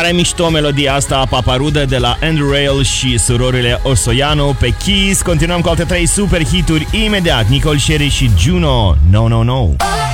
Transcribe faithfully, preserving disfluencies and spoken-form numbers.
Tare mișto melodia asta, Paparudă de la Andrew Rayel și surorile Osoianu pe Kiss. Continuăm cu alte trei super hituri imediat. Nicole Scherry și Juno, No No No.